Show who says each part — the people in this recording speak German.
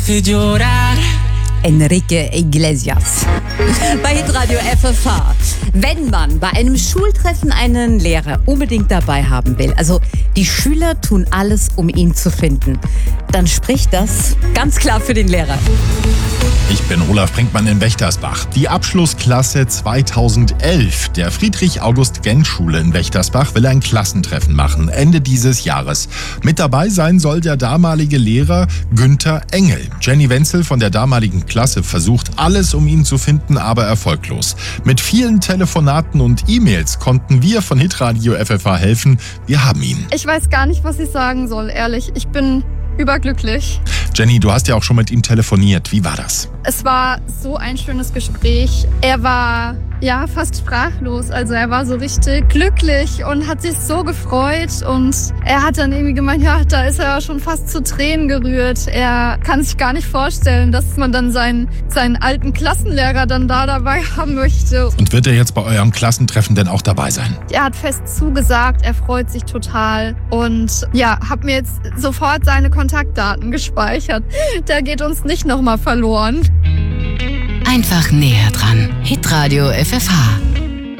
Speaker 1: Enrique Iglesias. Bei Hitradio FFH. Wenn man bei einem Schultreffen einen Lehrer unbedingt dabei haben will, also die Schüler tun alles, um ihn zu finden, dann spricht das ganz klar für den Lehrer.
Speaker 2: Ich bin Olaf Brinkmann in Wächtersbach. Die Abschlussklasse 2011 der Friedrich-August-Gensch-Schule in Wächtersbach will ein Klassentreffen machen, Ende dieses Jahres. Mit dabei sein soll der damalige Lehrer Günther Engel. Jenny Wenzel von der damaligen Klasse versucht alles, um ihn zu finden, aber erfolglos. Mit vielen Telefonaten und E-Mails konnten wir von Hitradio FFH helfen. Wir haben ihn.
Speaker 3: Ich weiß gar nicht, was ich sagen soll, ehrlich. Ich bin überglücklich.
Speaker 2: Jenny, du hast ja auch schon mit ihm telefoniert. Wie war das?
Speaker 3: Es war so ein schönes Gespräch. Er war fast sprachlos. Also er war so richtig glücklich und hat sich so gefreut. Und er hat dann irgendwie gemeint, da ist er schon fast zu Tränen gerührt. Er kann sich gar nicht vorstellen, dass man dann seinen alten Klassenlehrer dann da dabei haben möchte.
Speaker 2: Und wird er jetzt bei eurem Klassentreffen denn auch dabei sein?
Speaker 3: Er hat fest zugesagt, er freut sich total. Und hab mir jetzt sofort seine Kontaktdaten gespeichert. Der geht uns nicht nochmal verloren.
Speaker 4: Einfach näher dran. Hitradio FFH.